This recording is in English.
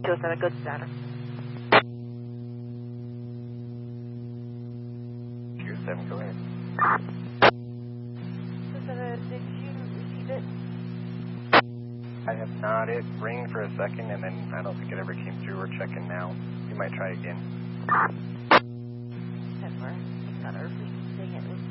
Shows at a good status. 2-7, go ahead. 2-7, did you receive it? I have not. It rang for a second, and then I don't think it ever came through. We're checking now. You might try again. 10-4. Got our first thing. It was